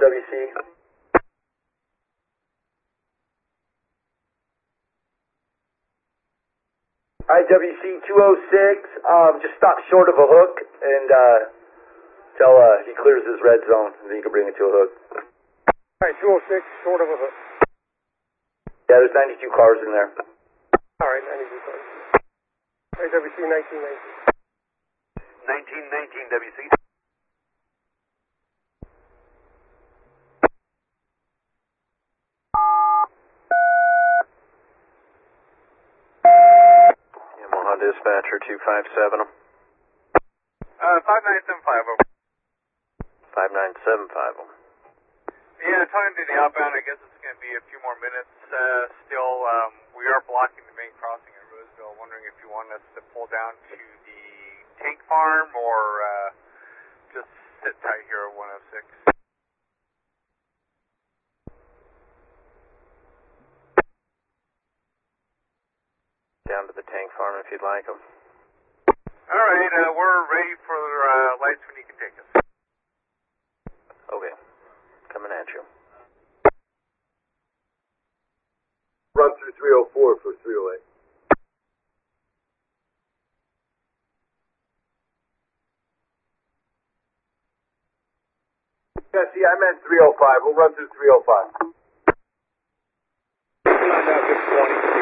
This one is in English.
WC. Alright, WC 206, just stop short of a hook and tell he clears his red zone, and then you can bring it to a hook. Alright, 206, short of a hook. Yeah, there's 92 cars in there. Alright, 92 cars. Alright, WC 1919. 1919 WC. M1 dispatcher 257. 59750. 59750. Yeah, talking to the outbound, I guess it's going to be a few more minutes still. We are blocking the main crossing at Roseville. Wondering if you want us to pull down to the tank farm or just sit tight here at 106. Down to the tank farm if you'd like them. Alright, we're ready for lights when you can take us. Okay, coming at you. Run through 304 for 308. Yeah, see, I meant 305. We'll run through 305. Good 20.